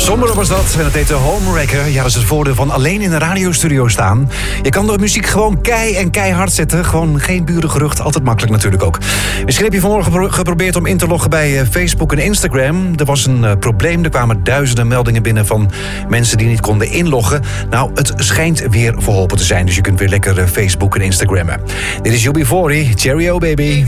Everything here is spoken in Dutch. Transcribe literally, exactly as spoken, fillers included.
Somber was dat en het heette Homewrecker. Ja, dat is het voordeel van alleen in een radiostudio staan. Je kan de muziek gewoon kei en keihard zetten. Gewoon geen burengerucht, altijd makkelijk natuurlijk ook. Misschien heb je vanmorgen geprobeerd om in te loggen bij Facebook en Instagram. Er was een uh, probleem, er kwamen duizenden meldingen binnen van mensen die niet konden inloggen. Nou, het schijnt weer verholpen te zijn, dus je kunt weer lekker uh, Facebook en Instagrammen. Dit is U B forty, Cheerio baby.